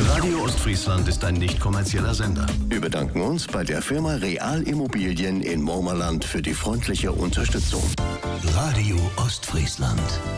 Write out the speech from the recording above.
Radio Ostfriesland ist ein nicht kommerzieller Sender. Wir bedanken uns bei der Firma Real Immobilien in Mormerland für die freundliche Unterstützung. Radio Ostfriesland.